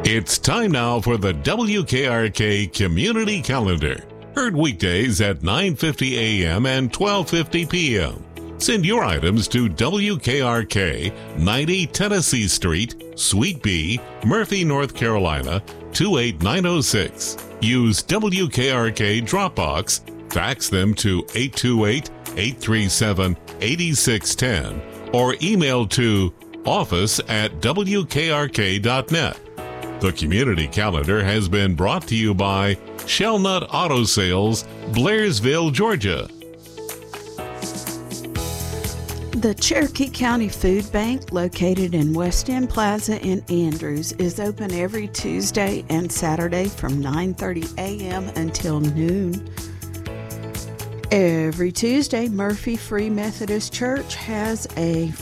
It's time now for the WKRK Community Calendar. Heard weekdays at 9:50 a.m. and 12:50 p.m. Send your items to WKRK, 90 Tennessee Street, Suite B, Murphy, North Carolina, 28906. Use WKRK Dropbox, fax them to 828-837-8610, or email to office@wkrk.net. The Community Calendar has been brought to you by Shellnut Auto Sales, Blairsville, Georgia. The Cherokee County Food Bank, located in West End Plaza in Andrews, is open every Tuesday and Saturday from 9:30 a.m. until noon. Every Tuesday, Murphy Free Methodist Church has a